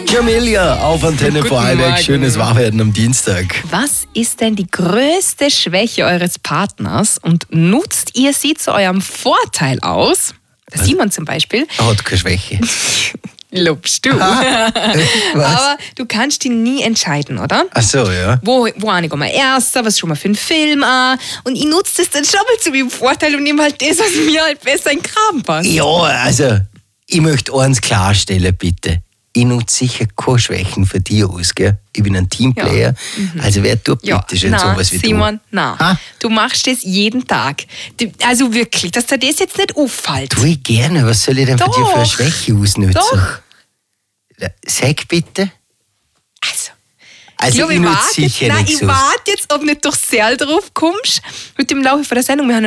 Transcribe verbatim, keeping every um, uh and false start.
Jamelia auf Antenne Guten Vorarlberg. Morgen. Schönes Wachwerden am Dienstag. Was ist denn die größte Schwäche eures Partners und nutzt ihr sie zu eurem Vorteil aus? Der Simon zum Beispiel. Er hat keine Schwäche. Lobst du. Was? Aber du kannst dich nie entscheiden, oder? Ach so, ja. Wo, wo eine gehen wir erster, was schauen wir für einen Film an? Und ich nutze das dann schon mal zu meinem Vorteil und nehme halt das, was mir halt besser in den Kram passt. Ja, also, ich möchte eins klarstellen, bitte. Ich nutze sicher keine Schwächen für dich aus, gell? Ich bin ein Teamplayer. Also wer tut Ja, bitte schon nein, sowas wie Simon, du? nein. Ha? Du machst das jeden Tag. Du, also wirklich, dass dir das jetzt nicht auffällt. Tu ich gerne. Was soll ich denn für Doch. dich für eine Schwäche ausnutzen? Doch. Sag bitte. Also, Also, glaub, ich, ich nutze warte sicher jetzt, nein, nichts ich aus. warte jetzt, ob nicht durch Seil drauf kommst mit dem Laufe von der Sendung. Wir haben